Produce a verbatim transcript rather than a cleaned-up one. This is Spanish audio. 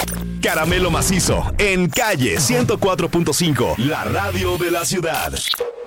Caramelo Macizo en Calle ciento cuatro punto cinco, la radio de la ciudad.